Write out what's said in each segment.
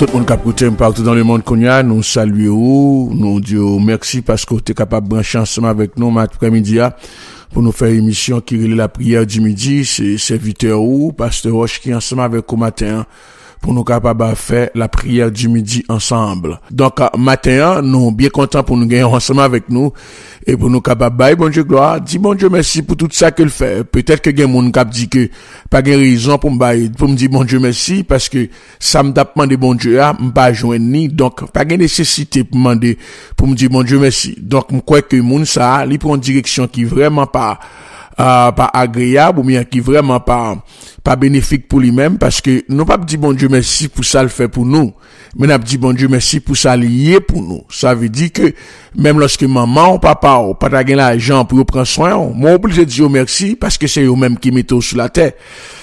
Tout le monde qui a écouté partout dans le monde qu'on y a, nous saluons, nous disons merci parce que tu es capable de brancher ensemble avec nous après-midi pour nous faire une émission qui relève la prière du midi. C'est serviteur ou pasteur Roche qui est ensemble avec au matin pour nous capables de faire la prière du midi ensemble. Donc, matin, nous bien contents pour nous gagner ensemble avec nous et pour nous capables de bon Dieu gloire, dis bon Dieu merci pour tout ça qu'il fait. Peut-être que quelqu'un moun cap dit que pas de raison pour me dire bon Dieu merci parce que ça me tape demander bon Dieu m'pas joindre ni, donc pas de nécessité pour demander pour me dire bon Dieu merci. Donc, je crois que moun ça, il prend une direction qui vraiment pas agréable ou bien qui vraiment pas bénéfique pour lui-même parce que nous pas dit bon Dieu merci pour ça le fait pour nous mais n'a dit bon Dieu merci pour ça lié pour nous. Ça veut dire que même lorsque maman ou papa ou pas gagner l'argent pour prendre soin, moi obligé de dire merci parce que c'est eux même qui mettent sur la terre.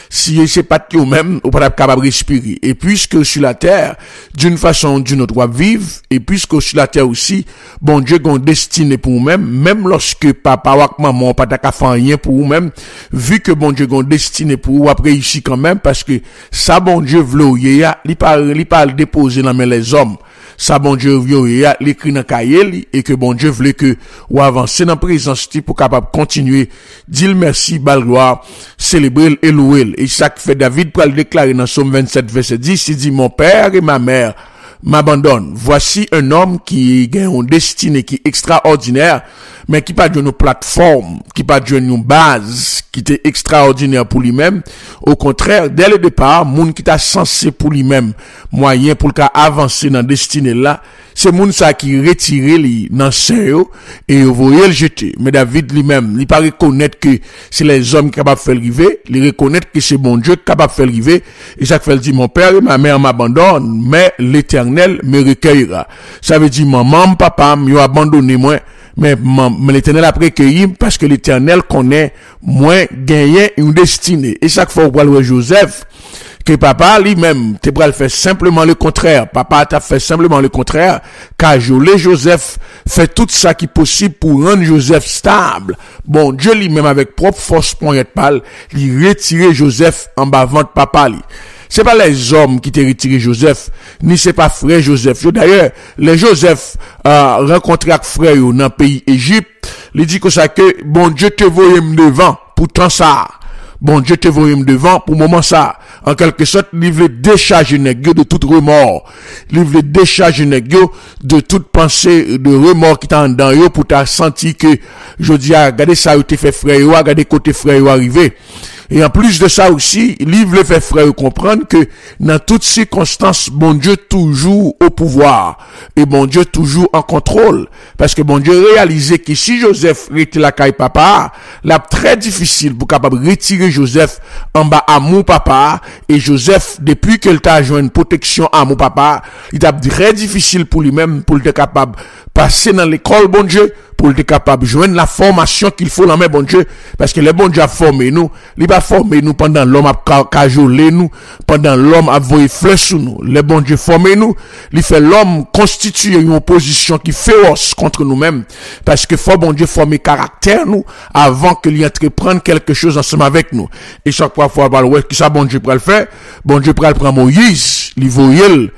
Si c'est pas eux même ou pas capable de respirer. Et puisque sur la terre d'une façon ou d'une autre doit vivre et puisque sur la terre aussi bon Dieu gon destiné pour nous-mêmes même lorsque papa ou maman pas ta faire rien pour nous-mêmes vu que bon Dieu gon destiné pour ou après ici quand même parce que ça bon Dieu vle il pas déposer dans les hommes. Ça bon Dieu vient l'écrit dans cahier et que bon Dieu voulait que ou avancer dans présence pour capable continuer dire merci bal gloire célébrer et louer et ça que fait David pour le déclarer dans Psaume 27 verset 10 il dit mon père et ma mère m'abandonnent. Voici un homme qui a une destinée qui est extraordinaire, mais qui pas de une plateforme, qui pas de une base, qui était extraordinaire pour lui-même. Au contraire, dès le départ, moun qui t'a censé pour lui-même, moyen pour le avancer dans destinée là, c'est moun ça qui retiré li dans sein et voyait le jeter. Mais David lui-même, il pas reconnaître que c'est les hommes qui capables de faire arriver, il reconnaître que c'est bon Dieu qui capable de faire arriver. Et ça fait dit mon père et ma mère m'abandonnent, mais l'Éternel me recueillera. Ça veut dire maman, papa m'ont abandonné moi, mais l'Éternel a recueilli parce que l'Éternel connaît moi gagner une destinée. Et chaque fois on voit Joseph que papa lui-même te pral faire simplement le contraire. Papa t'a fait simplement le contraire. Cajolé Joseph fait tout ça qui est possible pour rendre Joseph stable. Bon Dieu lui-même avec propre force pour être pâle, il retirer Joseph en bas ventre papa lui. C'est pas les hommes qui t'ont retiré Joseph, ni c'est pas frère Joseph. D'ailleurs, les Joseph rencontré avec frère dans le pays Égypte, il dit que ça que bon Dieu te voyait devant pour tant ça. Bon Dieu te voyait devant pour moment ça. En quelque sorte, il veut décharger nègre de tout remords. Il veut décharger nègre de toute pensée de remords qui t'en dans yo pour t'as senti que je dis regardez ça où t'es fait frère yo, regardez côté frère yo arrivé. Et en plus de ça aussi, il veut faire frère comprendre que dans toutes circonstances, bon Dieu toujours au pouvoir. Et bon Dieu toujours en contrôle. Parce que bon Dieu réalisait que si Joseph était la caille papa, là très difficile pour capable retirer Joseph en bas à mon papa. Et Joseph, depuis qu'il t'a joué une protection à mon papa, il a très difficile pour lui-même, pour être capable de passer dans l'école, bon Dieu, pour être capable de joindre la formation qu'il faut dans mes bon Dieu. Parce que le bon Dieu a formé nous. Il va former nous pendant l'homme a cajolé nous, pendant l'homme a voyé fleur sous nous. Le bon Dieu formé nous. Il fait l'homme constituer une opposition qui féroce contre nous-mêmes. Parce que faut bon Dieu former caractère nous avant qu'il entreprenne quelque chose ensemble avec nous. Et chaque fois, ouais, qui ça bon Dieu pour le faire? Bon Dieu pour le prendre Moïse, l'Ivoyel,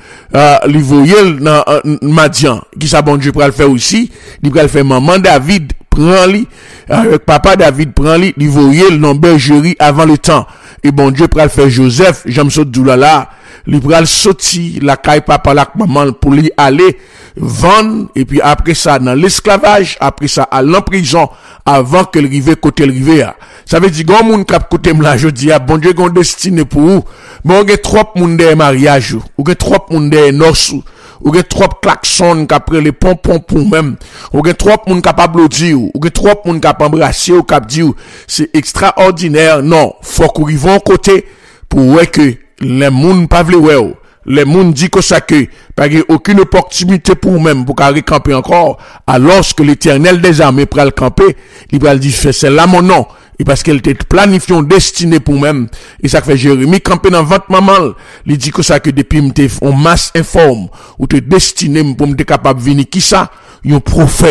dans Madian. Qui ça bon Dieu pour le faire aussi? Il pour le faire maman David prend lui avec papa David prend lui il voyait dans bergerie avant le temps et bon Dieu pral faire Joseph j'aime ça doulala il pral sorti la caille papa la maman pour lui aller vendre et puis après ça dans l'esclavage après ça à l'emprisonnement avant qu'elle rive côté le rive ça veut dire grand monde cap côté là je dis bon Dieu gon destiné pour vous mais on a trop monde de mariage ou que trop monde de noces ou gen trop klaxon qu'après les pompons pour même ou gen trop monde capable de dire ou gen trop monde capable embrasser ou cap dire c'est extraordinaire non faut qu'on rive en côté pour ouais que les monde pas vle ouais les monde dit que ça que pas aucune opportunité pour même pour carrer camper encore alors que l'Éternel des armées pral camper il va dire c'est là mon nom. Et parce qu'elle était planifiée, destinée pour même. Et ça fait Jérémie camper dans votre maman. Il dit que ça que depuis m'te en masse informe ou te destiné pour m'te capable venir qui ça? Un prophète.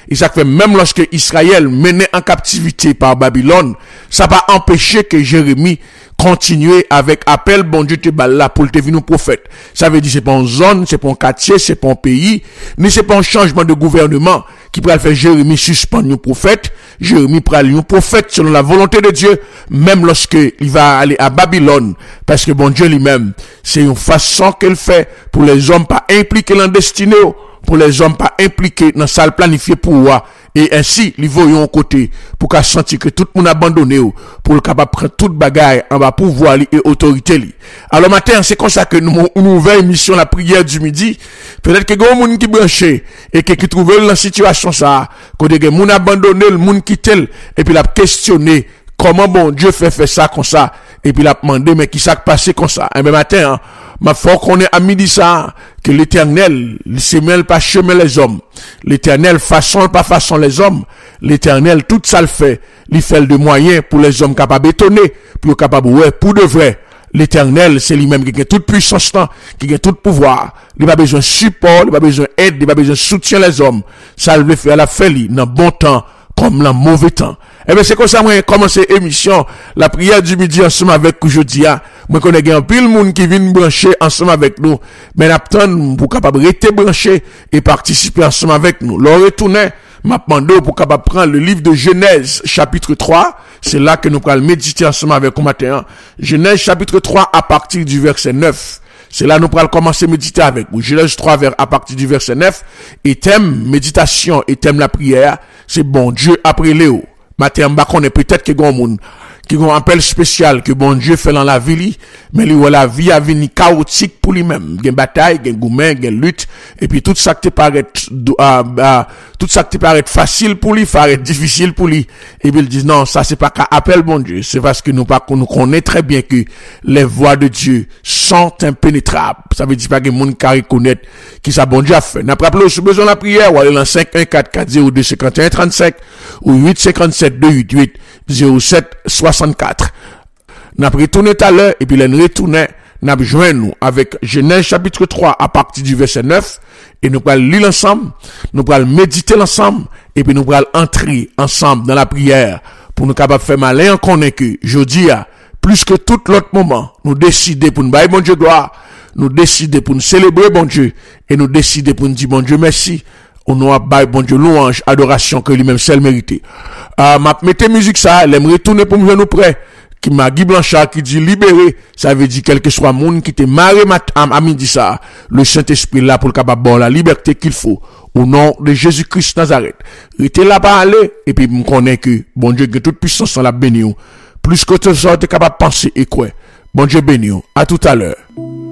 Et ça fait même lorsque Israël mené en captivité par Babylone, ça va empêcher que Jérémie continue avec appel bon Dieu te balla pour te venir prophète. Ça veut dire c'est pas une zone, c'est pas un quartier, c'est pas un pays, ni c'est pas un changement de gouvernement qui pourrait faire Jérémie suspendre un prophète. Jérémie pourra aller un prophète selon la volonté de Dieu, même lorsque il va aller à Babylone, parce que bon Dieu lui-même, c'est une façon qu'il fait pour les hommes pas impliqués dans la destinée, pour les hommes pas impliqués dans ça planifié pour moi. Et ainsi, ils voyons côté pour qu'à sentir que tout le monde abandonné pour le capable prendre toute bagaille en bas pouvoir et autorité. Alors matin, c'est comme ça que nous ouvrons émission la prière du midi. Peut-être que grand monde qui branché et qui trouve dans situation ça, que des monde abandonné, le monde quitté et puis l'a questionné comment bon Dieu fait ça comme ça et puis l'a demandé mais qui s'est passé comme ça. Et même matin, hein, ma foi qu'on est à midi ça que l'Éternel il se mêle pas chemin les hommes. L'Éternel façon pas façon les hommes. L'Éternel tout ça le fait. Il fait de moyens pour les hommes capables d'étonner, pour capables ouais pour de vrai. L'Éternel c'est lui-même qui a toute puissance, qui a tout pouvoir. Il n'a pas besoin de support, il n'a pas besoin d'aide, il n'a pas besoin de soutien les hommes. Ça le fait à la fait dans bon temps comme dans mauvais temps. Eh bien, c'est comme ça, moi, commencer l'émission, la prière du midi ensemble avec aujourd'hui. Moi, connais un pile monde qui vient brancher ensemble avec nous. Mais n'attend pour capable rester branché et participer ensemble avec nous. Le retourner, m'a demandé pour capable prendre le livre de Genèse, chapitre 3. C'est là que nous allons méditer ensemble avec vous matin. Genèse, chapitre 3, à partir du verset 9. C'est là que nous allons commencer à méditer avec vous. Genèse 3 à partir du verset 9. Et thème méditation et thème la prière, c'est bon Dieu après Léo. Matin, on est peut-être que grand monde qui ont un appel spécial que bon Dieu fait dans la vie, mais la vie a venu chaotique pour lui-même. Il y a une bataille, il y a une gourmet, il y a une lutte, et puis tout ça qui paraît facile pour lui, paraît difficile pour lui. Et puis il dit non, ça c'est pas qu'un appel bon Dieu, c'est parce que nous connaissons très bien que les voies de Dieu sont impénétrables. Ça veut dire pas que les gens qui reconnaissent qui ça bon Dieu a fait. N'après plus, si besoin de la prière, ou aller dans 514-402-51-35 ou 857-288-07-64. N'a retourné tout à l'heure, et puis l'en retourné, n'a joint nous avec Genèse chapitre 3 à partir du verset 9, et nous allons lire ensemble, nous allons méditer ensemble, et puis nous allons entrer ensemble dans la prière, pour nous capables de faire malin, qu'on est que, jeudi, plus que tout l'autre moment, nous décider pour nous bailler bon Dieu gloire, nous décider pour nous célébrer bon Dieu, et nous décider pour nous dire bon Dieu merci, on nous a baillé bon Dieu louange, adoration que lui-même seul mérité. M'a mettez musique ça, elle me retourner pour me nous prêt. Qui m'a Guy Blanchard qui dit libérer, ça veut dire quel que soit monde qui te marre à midi ça, le Saint-Esprit là pour le capable bon la liberté qu'il faut au nom de Jésus-Christ Nazareth. Restez là pas aller et puis me connaît que bon Dieu que toute puissance en la béni plus que tout ça t'es capable de penser et quoi. Bon Dieu béni. À tout à l'heure.